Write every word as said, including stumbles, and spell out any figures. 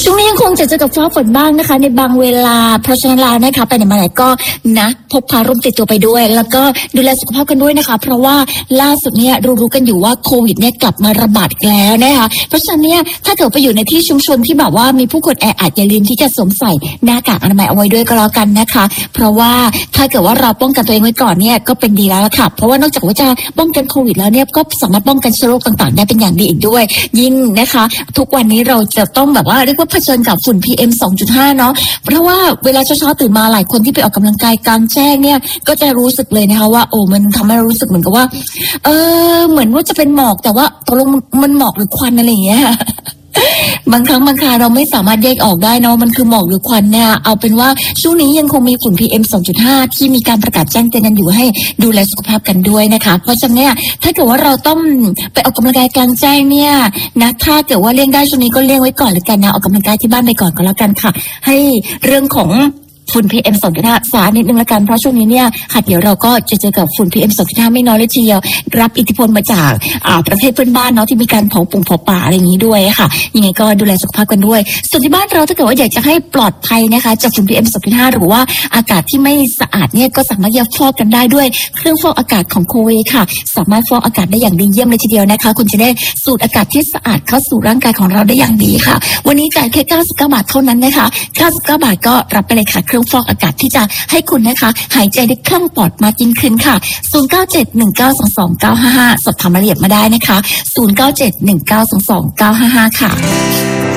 ช่วงนี้ยังคงจะเจอกับฟ้าฝนบ้างนะคะในบางเวลาเพราะฉะนั้นแล้วนะคะไปไหนมาไหนก็นะพกพาร่มติดตัวไปด้วยแล้วก็ดูแลสุขภาพกันด้วยนะคะเพราะว่าล่าสุดเนี่ยรู้ๆกันอยู่ว่าโควิดเนี่ยกลับมาระบาดอีกแล้วนะคะเพราะฉะนั้นเนี่ยถ้าเกิดไปอยู่ในที่ชุมชนที่แบบว่ามีผู้คนแออัดอย่าลืมที่จะสวมใส่หน้ากากอนามัยเอาไว้ด้วยก็แล้วกันนะคะเพราะว่าถ้าเกิดว่าเราป้องกันตัวเองไว้ก่อนเนี่ยก็เป็นดีแล้วละค่ะเพราะว่านอกจากว่าจะป้องกันโควิดแล้วเนี่ยก็สามารถป้องกันเชื้อโรคต่างๆได้เป็นอย่างดีอีกด้วยยิ่งนะคะทุกวันนี้เราจะต้องแบบว่าเรียกว่าเผชิญกับฝุ่น พี เอ็ม สองจุดห้า เนาะเพราะว่าเวลาเช้าๆตื่นมาหลายคนที่ไปออกกำลังกายกลางแจ้งเนี่ยก็จะรู้สึกเลยนะคะว่าโอ้มันทำให้เรารู้สึกเหมือนกับว่าเออเหมือนว่าจะเป็นหมอกแต่ว่าตกลงมันหมอกหรือควันอะไรอย่างเงี้ยบางครั้งบางคราเราไม่สามารถแยกออกได้เนาะมันคือหมอกหรือควันเนี่ยเอาเป็นว่าช่วงนี้ยังคงมีฝุ่น พี เอ็ม สองจุดห้า ที่มีการประกาศแจ้งเตือนกันอยู่ให้ดูแลสุขภาพกันด้วยนะคะเพราะฉะนั้นเนี่ยถ้าเกิดว่าเราต้องไปออกกำลังกายกลางแจ้งเนี่ยนะถ้าเกิดว่าเลี่ยงได้ช่วงนี้ก็เลี่ยงไว้ก่อนเลยกันนะออกกำลังกายที่บ้านไปก่อนก็แล้วกันค่ะให้เรื่องของฝุ่น พี เอ็ม สองจุดห้า สานิดนึงละกันเพราะช่วงนี้เนี่ยหากเดี๋ยวเราก็จะเจอกับฝุ่น พี เอ็ม สองจุดห้า ไม่น้อยเลยทีเดียวรับอิทธิพลมาจากอ่าประเทศเพื่อนบ้านเนาะที่มีการเผาปุ่งเผาป่าอะไรอย่างนี้ด้วยค่ะยังไงก็ดูแลสุขภาพกันด้วยส่วนที่บ้านเราถ้าเกิดว่าอยากจะให้ปลอดภัยนะคะจากฝุ่น พี เอ็ม สองจุดห้า หรือว่าอากาศที่ไม่สะอาดเนี่ยก็สามารถจะฟอกกันได้ด้วยเครื่องฟอกอากาศของโคเวค่ะสามารถฟอกอากาศได้อย่างดีเยี่ยมเลยทีเดียวนะคะคุณจะได้สูดอากาศที่สะอาดเข้าสู่ร่างกายของเราได้อย่างดีค่ะวันนี้จ่ายแค่เก้าสิบเก้าบาทเท่านั้นนะคะเก้าสิบเก้าบาทก็รับไปเลยค่ะเครื่องฟอกอากาศที่จะให้คุณนะคะหายใจได้คล่องปลอดมากยิ่งขึ้นค่ะศูนย์ เก้า เจ็ด หนึ่ง เก้า สอง สอง เก้า ห้า ห้าสอบถามรายละเอียดมาได้นะคะศูนย์ เก้า เจ็ด หนึ่ง เก้า สอง สอง เก้า ห้า ห้าค่ะ